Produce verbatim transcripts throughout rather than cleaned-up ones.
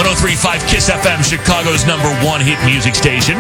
one oh three point five KISS F M, Chicago's number one hit music station.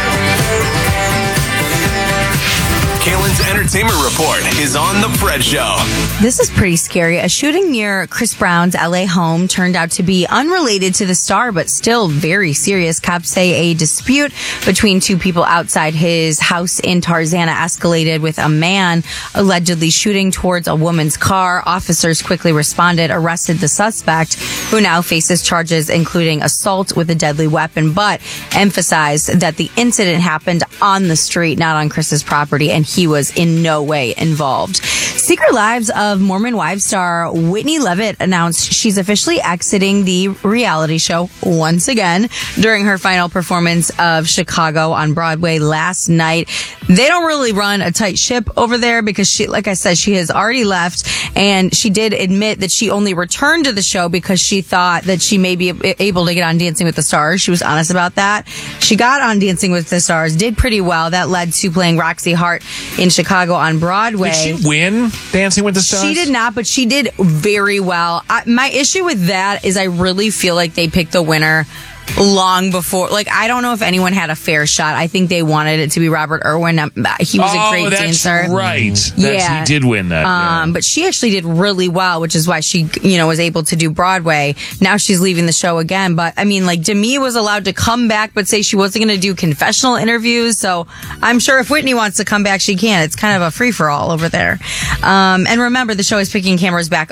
Kalen's Entertainment Report is on The Fred Show. This is pretty scary. A shooting near Chris Brown's L A home turned out to be unrelated to the star, but still very serious. Cops say a dispute between two people outside his house in Tarzana escalated with a man allegedly shooting towards a woman's car. Officers quickly responded, arrested the suspect, who now faces charges including assault with a deadly weapon, but emphasized that the incident happened on the street, not on Chris's property, and he was in no way involved. Secret Lives of Mormon Wives star Whitney Levitt announced she's officially exiting the reality show once again during her final performance of Chicago on Broadway last night. They don't really run a tight ship over there because she, like I said, she has already left, and she did admit that she only returned to the show because she thought that she may be able to get on Dancing with the Stars. She was honest about that. She got on Dancing with the Stars, did pretty well. That led to playing Roxy Hart in Chicago on Broadway. Did she win Dancing with the Stars? She did not, but she did very well. I, my issue with that is I really feel like they picked the winner long before. Like, I don't know if anyone had a fair shot. I think they wanted it to be Robert Irwin. Um, He was oh, a great that's dancer. right. That's, yeah. He did win that. Um, yeah. But she actually did really well, which is why she, you know, was able to do Broadway. Now she's leaving the show again. But, I mean, like, Demi was allowed to come back but say she wasn't going to do confessional interviews. So I'm sure if Whitney wants to come back, she can. It's kind of a free-for-all over there. Um, and remember, the show is picking cameras back